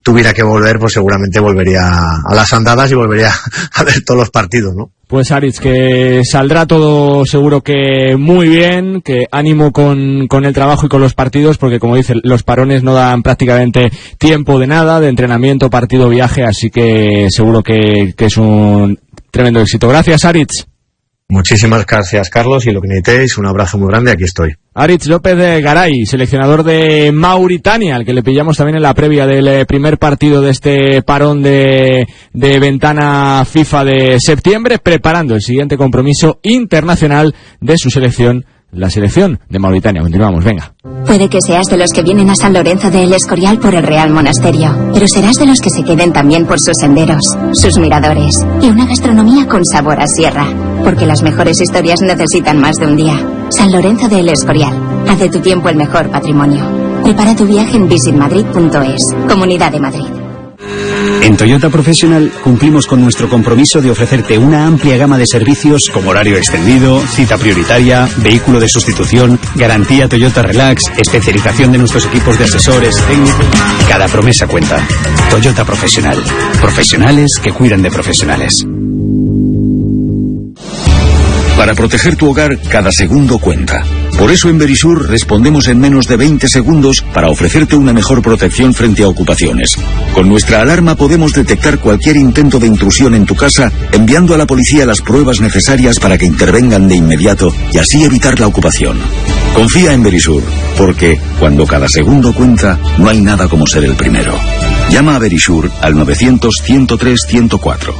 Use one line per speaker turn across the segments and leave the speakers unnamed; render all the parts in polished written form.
tuviera que volver, pues seguramente volvería a las andadas y volvería a ver todos los partidos, ¿no?
Pues Aritz, que saldrá todo seguro que muy bien, que ánimo con el trabajo y con los partidos, porque como dice, los parones no dan prácticamente tiempo de nada, de entrenamiento, partido, viaje, así que seguro que es un tremendo éxito. Gracias, Aritz.
Muchísimas gracias, Carlos, y lo que necesitéis, un abrazo muy grande, aquí estoy.
Aritz López de Garay, seleccionador de Mauritania, al que le pillamos también en la previa del primer partido de este parón de ventana FIFA de septiembre, preparando el siguiente compromiso internacional de su selección, la selección de Mauritania. Continuamos, venga.
Puede que seas de los que vienen a San Lorenzo de El Escorial por el Real Monasterio, pero serás de los que se queden también por sus senderos, sus miradores y una gastronomía con sabor a sierra, porque las mejores historias necesitan más de un día. San Lorenzo de El Escorial, haz de tu tiempo el mejor patrimonio. Prepara tu viaje en visitmadrid.es, Comunidad de Madrid.
En Toyota Professional cumplimos con nuestro compromiso de ofrecerte una amplia gama de servicios como horario extendido, cita prioritaria, vehículo de sustitución, garantía Toyota Relax, especialización de nuestros equipos de asesores técnicos. Cada promesa cuenta. Toyota Professional. Profesionales que cuidan de profesionales.
Para proteger tu hogar, cada segundo cuenta. Por eso en Verisur respondemos en menos de 20 segundos para ofrecerte una mejor protección frente a ocupaciones. Con nuestra alarma podemos detectar cualquier intento de intrusión en tu casa, enviando a la policía las pruebas necesarias para que intervengan de inmediato y así evitar la ocupación. Confía en Verisur, porque cuando cada segundo cuenta, no hay nada como ser el primero. Llama a Verisur al 900-103-104.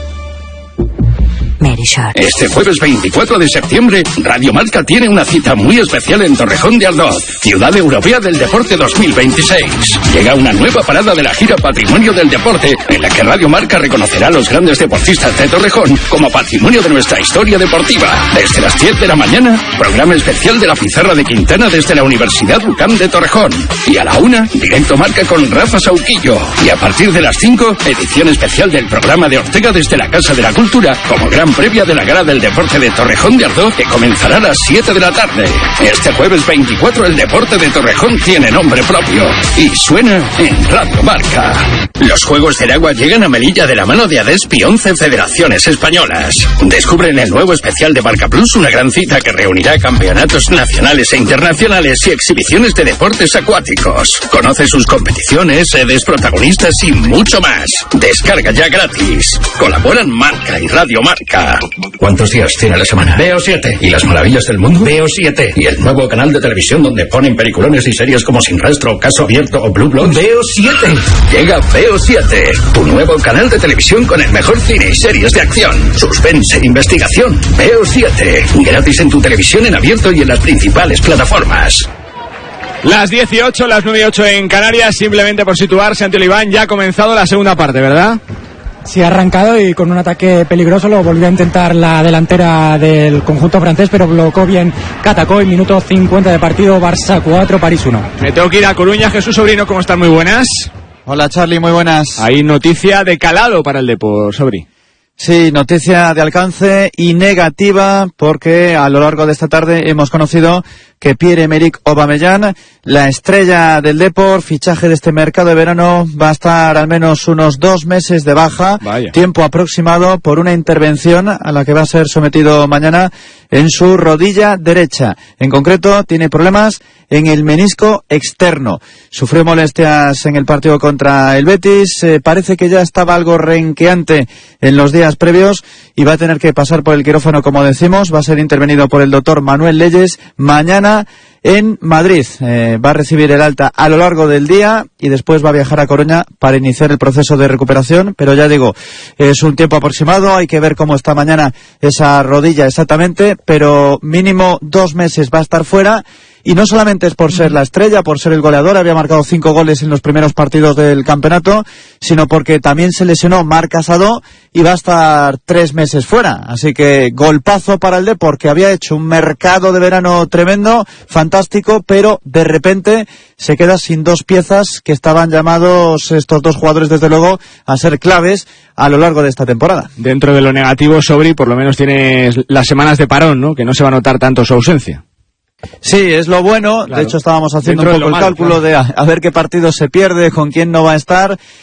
Este jueves 24 de septiembre, Radio Marca tiene una cita muy especial en Torrejón de Ardoz, Ciudad Europea del Deporte 2026. Llega una nueva parada de la gira Patrimonio del Deporte, en la que Radio Marca reconocerá a los grandes deportistas de Torrejón como patrimonio de nuestra historia deportiva. Desde las 10 de la mañana, programa especial de la Pizarra de Quintana desde la Universidad UCAM de Torrejón. Y a la 1, directo Marca con Rafa Sauquillo. Y a partir de las 5, edición especial del programa de Ortega desde la Casa de la Cultura, como gran previa de la Gala del Deporte de Torrejón de Ardoz, que comenzará a las 7 de la tarde. Este jueves 24 el deporte de Torrejón tiene nombre propio y suena en Radio Marca. Los Juegos del Agua llegan a Melilla de la mano de ADESP y 11 federaciones españolas. Descubren el nuevo especial de Marca Plus, una gran cita que reunirá campeonatos nacionales e internacionales y exhibiciones de deportes acuáticos. Conoce sus competiciones, sedes, protagonistas y mucho más. Descarga ya gratis. Colaboran Marca y Radio Marca.
¿Cuántos días tiene la semana?
Veo 7.
¿Y las maravillas del mundo?
Veo 7.
¿Y el nuevo canal de televisión donde ponen peliculones y series como Sin Rastro, Caso Abierto o Blue Bloods?
Veo 7.
Llega Veo 7, tu nuevo canal de televisión con el mejor cine y series de acción, suspense e investigación. Veo 7, gratis en tu televisión en abierto y en las principales plataformas.
Las 18, las 9:08 en Canarias, simplemente por situarse ante el Iván, ya ha comenzado la segunda parte, ¿verdad?
Sí, ha arrancado y con un ataque peligroso lo volvió a intentar la delantera del conjunto francés, pero bloqueó bien Catacó. En minuto 50 de partido, Barça 4, París 1.
Me tengo que ir a Coruña. Jesús Sobrino, ¿cómo están? Muy buenas.
Hola Charlie, muy buenas.
Hay noticia de calado para el Depor, Sobri.
Sí, noticia de alcance y negativa, porque a lo largo de esta tarde hemos conocido que Pierre-Emerick Aubameyang, la estrella del Depor, fichaje de este mercado de verano, va a estar al menos unos 2 meses de baja.
Vaya.
Tiempo aproximado por una intervención a la que va a ser sometido mañana en su rodilla derecha. En concreto, tiene problemas en el menisco externo. Sufrió molestias en el partido contra el Betis, parece que ya estaba algo renqueante en los días previos y va a tener que pasar por el quirófano, como decimos. Va a ser intervenido por el doctor Manuel Leyes mañana en Madrid. Va a recibir el alta a lo largo del día y después va a viajar a Coruña para iniciar el proceso de recuperación, pero ya digo, es un tiempo aproximado, hay que ver cómo está mañana esa rodilla exactamente, pero mínimo 2 meses va a estar fuera. Y no solamente es por ser la estrella, por ser el goleador, había marcado 5 goles en los primeros partidos del campeonato, sino porque también se lesionó Marc Casado y va a estar 3 meses fuera. Así que golpazo para el Depor, que había hecho un mercado de verano tremendo, fantástico, pero de repente se queda sin 2 piezas que estaban llamados, estos 2 jugadores desde luego, a ser claves a lo largo de esta temporada.
Dentro de lo negativo, Sobri, por lo menos tienes las semanas de parón, ¿no? Que no se va a notar tanto su ausencia.
Sí, es lo bueno. Claro. De hecho, estábamos haciendo un poco el cálculo de a ver qué partido se pierde, con quién no va a estar.